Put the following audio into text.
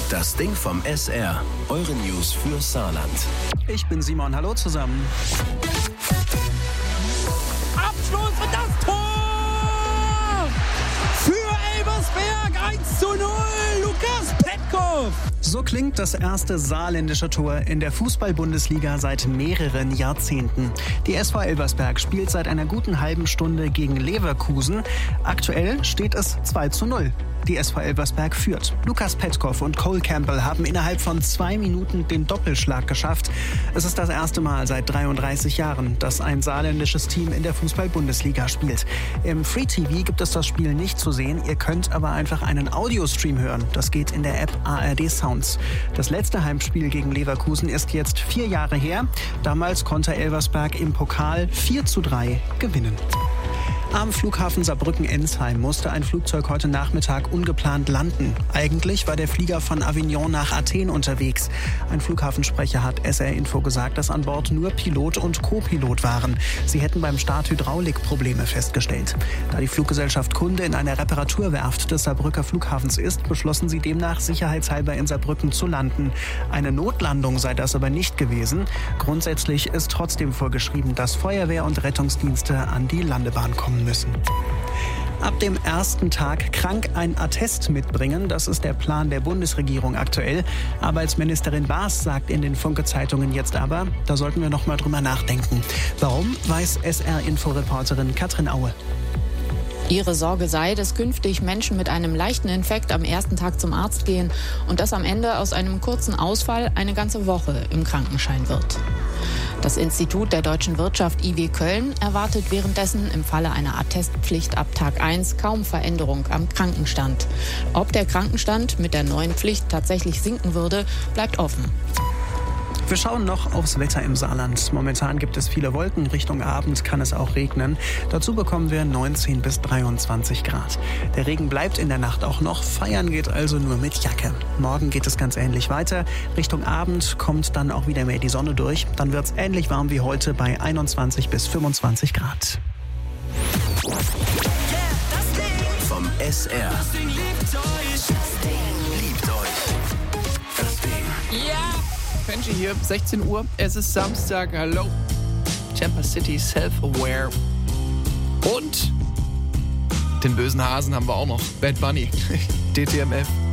Das Ding vom SR. Eure News für Saarland. Ich bin Simon, hallo zusammen. Abschluss und das Tor! Für Elversberg 1:0, Lukas Petkov! So klingt das erste saarländische Tor in der Fußball-Bundesliga seit mehreren Jahrzehnten. Die SV Elversberg spielt seit einer guten halben Stunde gegen Leverkusen. Aktuell steht es 2:0. Die SV Elversberg führt. Lukas Petkov und Cole Campbell haben innerhalb von 2 Minuten den Doppelschlag geschafft. Es ist das erste Mal seit 33 Jahren, dass ein saarländisches Team in der Fußball-Bundesliga spielt. Im Free TV gibt es das Spiel nicht zu sehen. Ihr könnt aber einfach einen Audiostream hören. Das geht in der App ARD Sounds. Das letzte Heimspiel gegen Leverkusen ist jetzt 4 Jahre her. Damals konnte Elversberg im Pokal 4:3 gewinnen. Am Flughafen Saarbrücken-Ensheim musste ein Flugzeug heute Nachmittag ungeplant landen. Eigentlich war der Flieger von Avignon nach Athen unterwegs. Ein Flughafensprecher hat SR Info gesagt, dass an Bord nur Pilot und Co-Pilot waren. Sie hätten beim Start Hydraulikprobleme festgestellt. Da die Fluggesellschaft Kunde in einer Reparaturwerft des Saarbrücker Flughafens ist, beschlossen sie demnach sicherheitshalber in Saarbrücken zu landen. Eine Notlandung sei das aber nicht gewesen. Grundsätzlich ist trotzdem vorgeschrieben, dass Feuerwehr und Rettungsdienste an die Landebahn kommen müssen. Ab dem ersten Tag krank ein Attest mitbringen, das ist der Plan der Bundesregierung aktuell. Arbeitsministerin Baas sagt in den Funke-Zeitungen jetzt aber, da sollten wir noch mal drüber nachdenken. Warum, weiß SR-Info-Reporterin Katrin Aue. Ihre Sorge sei, dass künftig Menschen mit einem leichten Infekt am ersten Tag zum Arzt gehen und dass am Ende aus einem kurzen Ausfall eine ganze Woche im Krankenschein wird. Das Institut der deutschen Wirtschaft IW Köln erwartet währenddessen im Falle einer Attestpflicht ab Tag 1 kaum Veränderung am Krankenstand. Ob der Krankenstand mit der neuen Pflicht tatsächlich sinken würde, bleibt offen. Wir schauen noch aufs Wetter im Saarland. Momentan gibt es viele Wolken. Richtung Abend kann es auch regnen. Dazu bekommen wir 19 bis 23 Grad. Der Regen bleibt in der Nacht auch noch. Feiern geht also nur mit Jacke. Morgen geht es ganz ähnlich weiter. Richtung Abend kommt dann auch wieder mehr die Sonne durch. Dann wird es ähnlich warm wie heute bei 21 bis 25 Grad. Vom SR. Das Ding liebt euch. Das Ding liebt euch. Das Ding. Ja! Benji hier, 16 Uhr, es ist Samstag, hallo. Tampa City Self-Aware. Und den bösen Hasen haben wir auch noch, Bad Bunny, DTMF.